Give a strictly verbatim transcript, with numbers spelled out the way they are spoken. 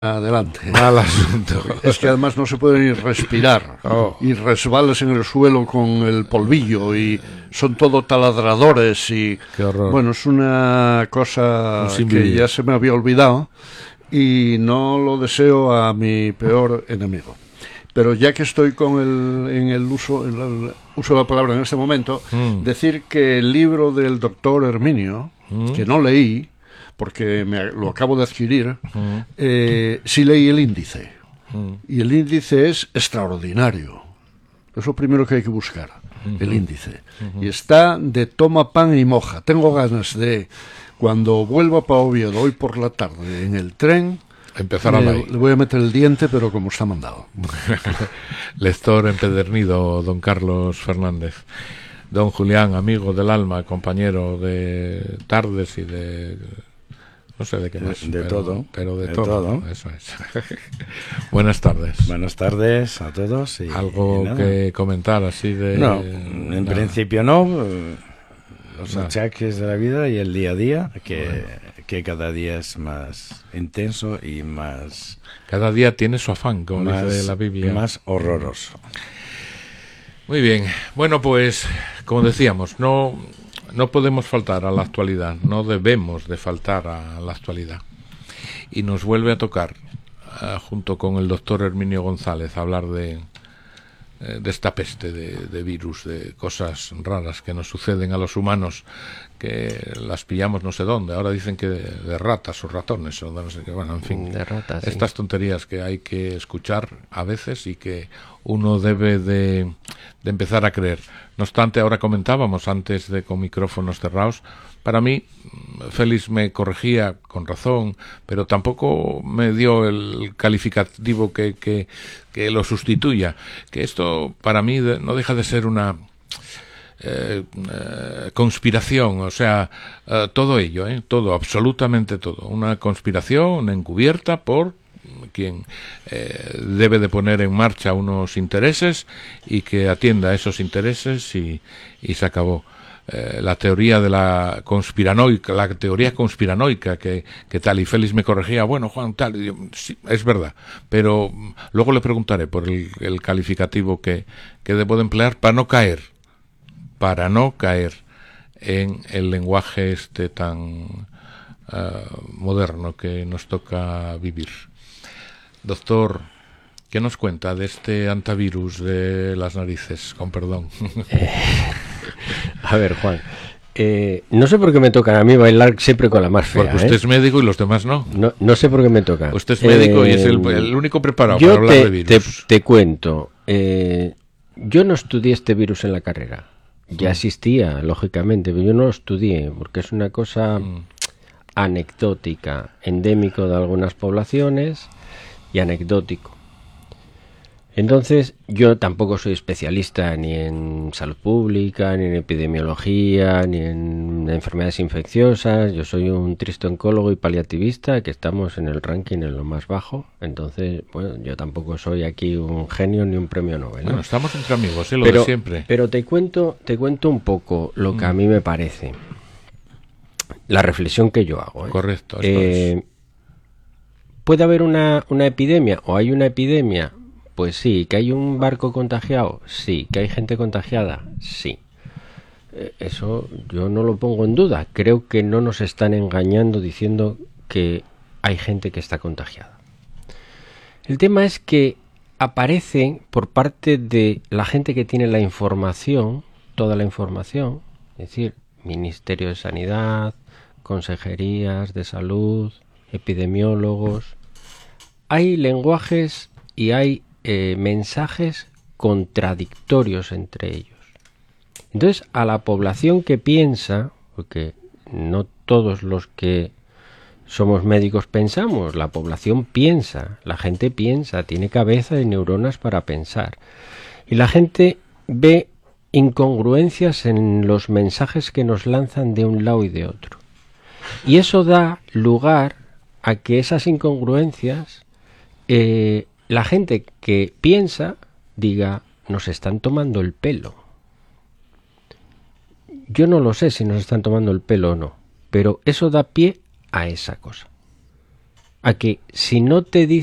Adelante. Mal asunto. Es que además no se puede ni respirar. Oh. Y resbalas en el suelo con el polvillo y son todo taladradores y... Qué horror. Bueno, es una cosa Un que vivir. ya se me había olvidado y no lo deseo a mi peor enemigo. Pero ya que estoy con el, en el uso, en el uso de la palabra en este momento, Mm. decir que el libro del doctor Herminio, Mm. que no leí, porque me, lo acabo de adquirir, Mm. eh, sí leí el índice. Mm. Y el índice es extraordinario. Es lo primero que hay que buscar, Mm-hmm. el índice. Y está de toma pan y moja. Tengo ganas de, cuando vuelva para Oviedo hoy por la tarde en el tren, Empezar a le, leer. le voy a meter el diente, pero como está mandado. Lector empedernido, don Carlos Fernández. Don Julián, amigo del alma, compañero de tardes y de... no sé de qué más. De, de pero, todo. Pero de, de todo. todo. Eso es. Buenas tardes. Buenas tardes a todos. Y, ¿Algo y nada. que comentar así de...? No, en nada. principio no. eh, Los Nada. achaques de la vida y el día a día, que, bueno. que cada día es más intenso y más... Cada día tiene su afán, como más, dice la Biblia. Más horroroso. Muy bien. Bueno, pues, como decíamos, no, no podemos faltar a la actualidad, no debemos de faltar a la actualidad. Y nos vuelve a tocar, uh, junto con el doctor Herminio González, hablar de, eh, de esta peste de, de virus, de cosas raras que nos suceden a los humanos, que las pillamos no sé dónde. Ahora dicen que de, de ratas o ratones, o de no sé qué. Bueno, en fin, de ratas, sí. Estas tonterías que hay que escuchar a veces y que uno debe de, de empezar a creer. No obstante, ahora comentábamos antes de con micrófonos cerrados, para mí Félix me corregía con razón, pero tampoco me dio el calificativo que, que, que lo sustituya, que esto para mí de, no deja de ser una eh, eh, conspiración, o sea, eh, todo ello, eh, todo, absolutamente todo, una conspiración encubierta por quien eh, debe de poner en marcha unos intereses y que atienda a esos intereses y, y se acabó. Eh, la teoría de la conspiranoica, la teoría conspiranoica que, que tal, y Félix me corregía, bueno, Juan, tal, y yo, sí, es verdad, pero luego le preguntaré por el, el calificativo que, que debo de emplear para no caer, para no caer en el lenguaje este tan uh, moderno que nos toca vivir. Doctor, ¿qué nos cuenta de este antivirus de las narices? Con perdón. Eh, a ver, Juan, eh, no sé por qué me toca a mí bailar siempre con la más fea. Porque usted ¿eh? es médico y los demás no. No, no sé por qué me toca. Usted es médico eh, y es el, el único preparado yo para hablar te, de virus. Te, te cuento, eh, yo no estudié este virus en la carrera. Ya Mm. existía, lógicamente, pero yo no lo estudié porque es una cosa Mm. anecdótica, endémico de algunas poblaciones y anecdótico. Entonces, yo tampoco soy especialista ni en salud pública, ni en epidemiología, ni en enfermedades infecciosas. Yo soy un triste oncólogo y paliativista, que estamos en el ranking en lo más bajo. Entonces, bueno, yo tampoco soy aquí un genio ni un premio Nobel, ¿no? Bueno, estamos entre amigos, ¿eh? Lo pero, de siempre. Pero te cuento, te cuento un poco lo que Mm. a mí me parece. La reflexión que yo hago, ¿eh? Correcto, esto Eh, es. ¿Puede haber una, una epidemia o hay una epidemia? Pues sí. ¿Que hay un barco contagiado? Sí. ¿Que hay gente contagiada? Sí. Eh, eso yo no lo pongo en duda. Creo que no nos están engañando diciendo que hay gente que está contagiada. El tema es que aparecen por parte de la gente que tiene la información, toda la información, es decir, Ministerio de Sanidad, consejerías de salud, epidemiólogos. Hay lenguajes y hay eh, mensajes contradictorios entre ellos. Entonces, a la población que piensa, porque no todos los que somos médicos pensamos, la población piensa, la gente piensa, tiene cabeza y neuronas para pensar. Y la gente ve incongruencias en los mensajes que nos lanzan de un lado y de otro. Y eso da lugar a que esas incongruencias, eh, la gente que piensa diga, nos están tomando el pelo. Yo no lo sé si nos están tomando el pelo o no, pero eso da pie a esa cosa. a que si no te